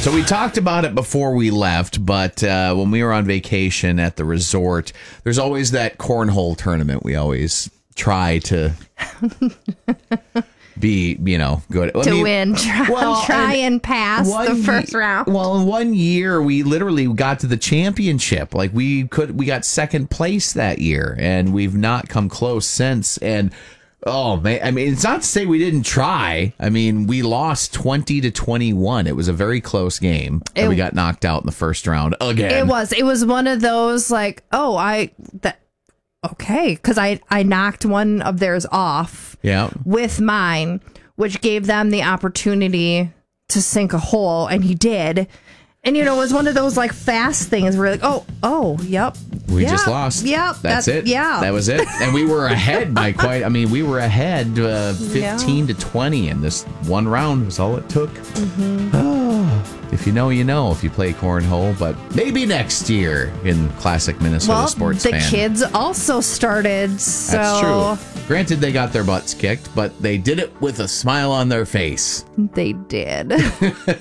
So we talked about it before we left, but when we were on vacation at the resort, there's always that cornhole tournament. We always try to be, good. Win. Try and pass the first round. Well, in 1 year, we literally got to the championship. Like we got second place that year, and we've not come close since. And oh man, I mean, it's not to say we didn't try. I mean, we lost 20-21. It was a very close game, and we got knocked out in the first round again. It was one of those like, okay, because I knocked one of theirs off with mine, which gave them the opportunity to sink a hole, and he did. And, it was one of those, like, fast things where you're like, yep. We just lost. Yep. That's it. Yeah. That was it. And we were ahead by we were ahead 15-20 in this one round was all it took. Mm-hmm. Oh, if you know, you know, if you play cornhole. But maybe next year in classic Minnesota sports fan. The kids also started, so. That's true. Granted, they got their butts kicked, but they did it with a smile on their face. They did.